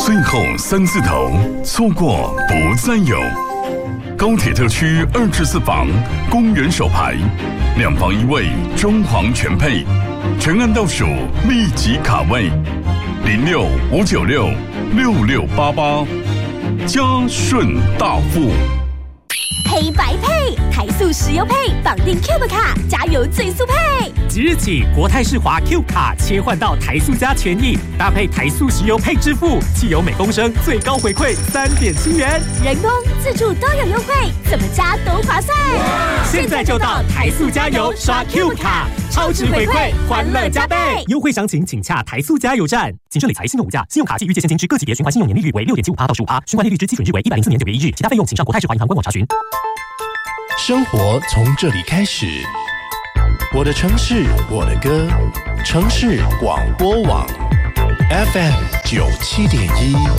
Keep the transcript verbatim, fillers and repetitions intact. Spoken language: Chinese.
最后三字头，错过不再有。高铁特区二至四房，公园首排，两房一卫，装潢全配，全案倒数，立即卡位，零六五九六六六八八，嘉顺大富。 黑白配，台塑石油配，绑定 Cube 卡，加油最速配。 即日起，国泰世华 Q 卡切换到台塑加权益，搭配台塑石油配支付，汽油每公升最高回馈三点七元， 人工、自助都有优惠，怎么加都划算。 现在就到台塑加油刷 Q 卡，超值回馈，欢乐加倍。优惠详情请洽台塑加油站。谨慎理财，信用无价，信用卡及预借现金之各级别循环信用年利率为六点七五趴到十五趴，循环利率之基准日为一百零四年九月一日，其他费用请上国泰世华银行官网查询。 生活从这里开始，我的城市，我的歌，城市广播网 F M 九七点一。